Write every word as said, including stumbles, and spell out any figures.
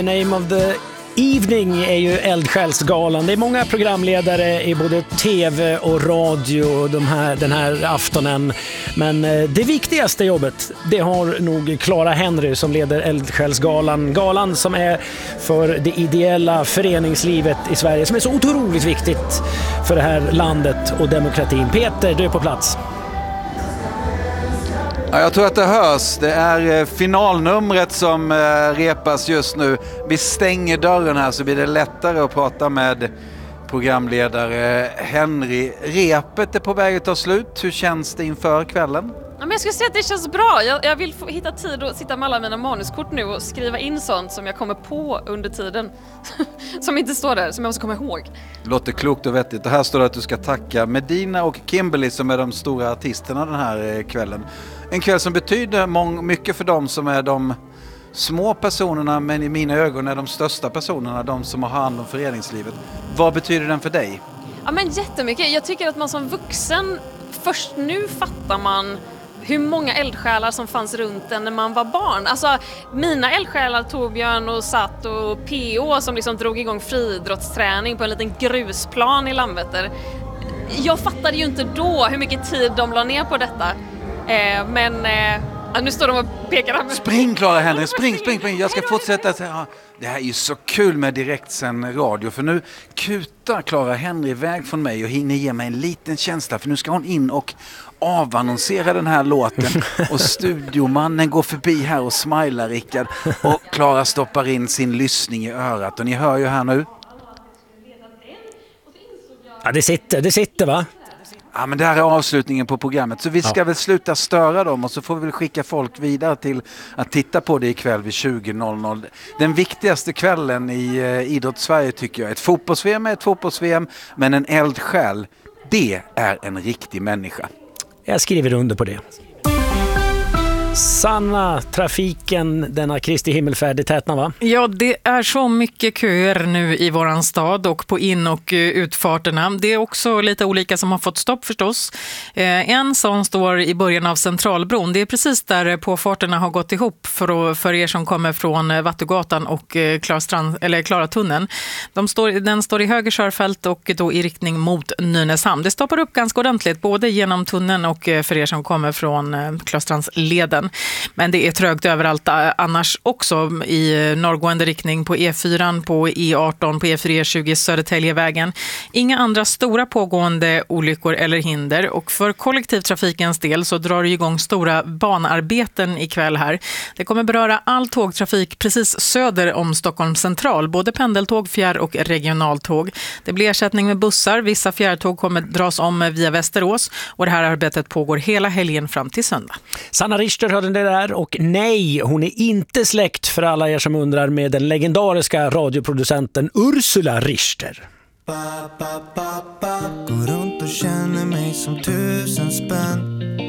Name of the Evening är ju Eldsjälsgalan. Det är många programledare i både tv och radio de här, den här aftonen. Men det viktigaste jobbet, det har nog Clara Henry som leder Eldsjälsgalan. Galan som är för det ideella föreningslivet i Sverige som är så otroligt viktigt för det här landet och demokratin. Peter, du är på plats. Ja, jag tror att det hörs. Det är finalnumret som repas just nu. Vi stänger dörren här så blir det lättare att prata med programledare Henry. Repet är på väg att ta slut. Hur känns det inför kvällen? Ja, men jag skulle säga att det känns bra. Jag, jag vill få hitta tid att sitta med alla mina manuskort nu och skriva in sånt som jag kommer på under tiden. Som inte står där, som jag måste komma ihåg. Låter klokt och vettigt. Och här står det att du ska tacka Medina och Kimberly som är de stora artisterna den här kvällen. En kväll som betyder mång- mycket för dem som är de små personerna, men i mina ögon är de största personerna, de som har hand om föreningslivet. Vad betyder den för dig? Ja, men jättemycket. Jag tycker att man som vuxen, först nu fattar man hur många eldsjälar som fanns runt en när man var barn. Alltså mina eldsjälar, Torbjörn och Satt och P O som liksom drog igång friidrottsträning på en liten grusplan i Landvetter. Jag fattade ju inte då hur mycket tid de la ner på detta. Eh, men eh, nu står de och pekar här. Spring Clara Henry, spring, spring, spring. Jag ska fortsätta säga. Det här är ju så kul med direktsänd radio, för nu kutar Clara Henry iväg från mig och hinner ge mig en liten känsla, för nu ska hon in och avannonsera den här låten och studiomannen går förbi här och smilar, Rickard, och Clara stoppar in sin lyssning i örat och ni hör ju här nu. Ja, det sitter, det sitter va? Ja, men det här är avslutningen på programmet. Så vi ska ja. väl sluta störa dem och så får vi väl skicka folk vidare till att titta på det ikväll vid tjugo noll noll. Den viktigaste kvällen i eh, Idrottssverige tycker jag. Ett fotbolls-V M är ett fotbolls-V M, men en eldsjäl, det är en riktig människa. Jag skriver under på det. Sanna, trafiken denna Kristi himmelfärd i tätna va? Ja, det är så mycket köer nu i våran stad och på in- och utfarterna. Det är också lite olika som har fått stopp förstås. Eh, en sån står i början av Centralbron. Det är precis där påfarterna har gått ihop för, för er som kommer från Vattugatan och Klarstrand, eller Klaratunneln. De står, den står i höger körfält och då i riktning mot Nynäshamn. Det stoppar upp ganska ordentligt både genom tunneln och för er som kommer från Klarstrandsleden. Men det är trögt överallt annars också i norrgående riktning på E fyra, på E arton, på E fyra E tjugo, Södertäljevägen. Inga andra stora pågående olyckor eller hinder, och för kollektivtrafikens del så drar det igång stora banarbeten ikväll här. Det kommer beröra all tågtrafik precis söder om Stockholms central, både pendeltåg, fjärr- och regionaltåg. Det blir ersättning med bussar, vissa fjärrtåg kommer dras om via Västerås och det här arbetet pågår hela helgen fram till söndag. Sanna Richter hörde det där, och nej, hon är inte släkt för alla er som undrar med den legendariska radioproducenten Ursula Richter. Går runt och känner mig som tusen spänn.